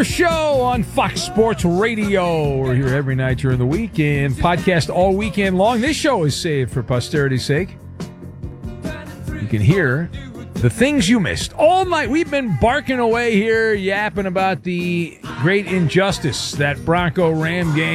Steelers Show on Fox Sports Radio. We're here every night during the week and podcast all weekend long. This show is saved for posterity's sake. You can hear the things you missed all night. We've been barking away here, yapping about the great injustice, that Bronco-Ram game.